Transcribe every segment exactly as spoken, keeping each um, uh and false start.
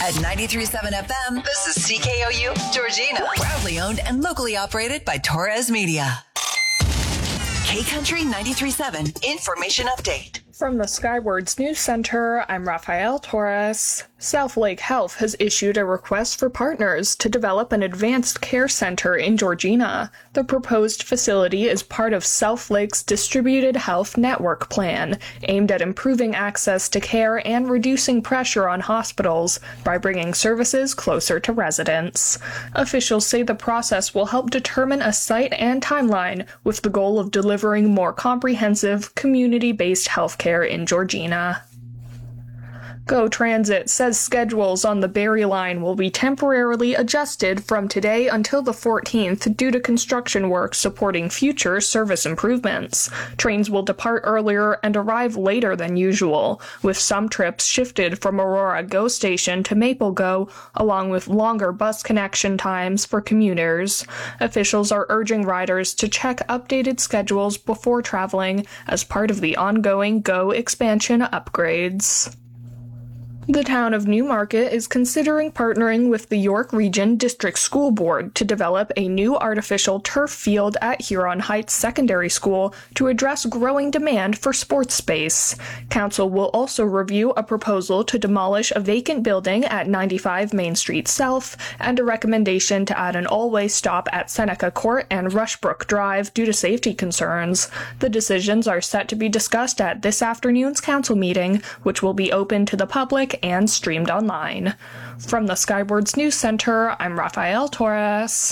At ninety-three point seven F M, this is C K O U Georgina. Proudly owned and locally operated by Torres Media. K-Country ninety-three point seven Information Update. From the Skywards News Center, I'm Rafael Torres. South Lake Health has issued a request for partners to develop an advanced care center in Georgina. The proposed facility is part of South Lake's Distributed Health Network Plan, aimed at improving access to care and reducing pressure on hospitals by bringing services closer to residents. Officials say the process will help determine a site and timeline with the goal of delivering more comprehensive, community-based healthcare in Georgina. Go Transit says schedules on the Berry Line will be temporarily adjusted from today until the fourteenth due to construction work supporting future service improvements. Trains will depart earlier and arrive later than usual, with some trips shifted from Aurora Go Station to Maple Go, along with longer bus connection times for commuters. Officials are urging riders to check updated schedules before traveling as part of the ongoing Go expansion upgrades. The town of Newmarket is considering partnering with the York Region District School Board to develop a new artificial turf field at Huron Heights Secondary School to address growing demand for sports space. Council will also review a proposal to demolish a vacant building at ninety-five Main Street South and a recommendation to add an all-way stop at Seneca Court and Rushbrook Drive due to safety concerns. The decisions are set to be discussed at this afternoon's council meeting, which will be open to the public and streamed online. From the Skywards News Center, I'm Rafael Torres.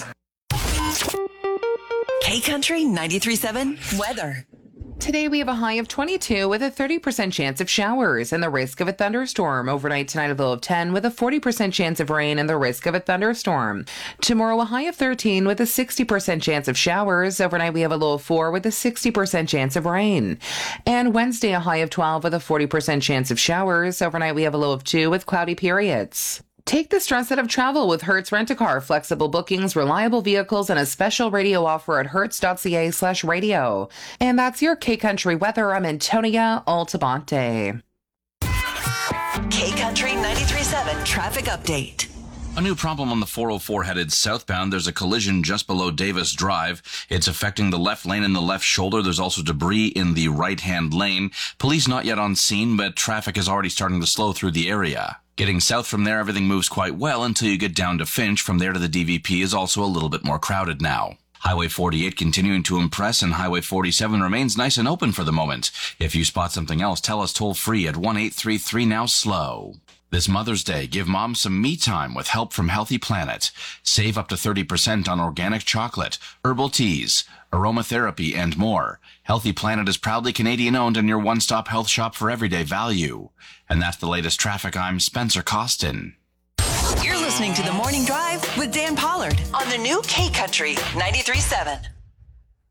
K-Country ninety-three point seven Weather. Today we have a high of twenty-two with a thirty percent chance of showers and the risk of a thunderstorm. Overnight tonight a low of ten with a forty percent chance of rain and the risk of a thunderstorm. Tomorrow a high of thirteen with a sixty percent chance of showers. Overnight we have a low of four with a sixty percent chance of rain. And Wednesday a high of twelve with a forty percent chance of showers. Overnight we have a low of two with cloudy periods. Take the stress out of travel with Hertz Rent-A-Car. Flexible bookings, reliable vehicles, and a special radio offer at hertz.ca slash radio. And that's your K-Country weather. I'm Antonia Altamonte. K-Country ninety-three point seven Traffic Update. A new problem on the four oh four headed southbound. There's a collision just below Davis Drive. It's affecting the left lane and the left shoulder. There's also debris in the right-hand lane. Police not yet on scene, but traffic is already starting to slow through the area. Getting south from there, everything moves quite well until you get down to Finch. From there to the D V P is also a little bit more crowded now. Highway forty-eight continuing to impress, and Highway forty-seven remains nice and open for the moment. If you spot something else, tell us toll-free at one eight three three now slow. This Mother's Day, give Mom some me time with help from Healthy Planet. Save up to thirty percent on organic chocolate, herbal teas, aromatherapy, and more. Healthy Planet is proudly Canadian-owned and your one-stop health shop for everyday value. And that's the latest traffic. I'm Spencer Costin. You're listening to The Morning Drive with Dan Pollard on the new K-Country ninety-three point seven.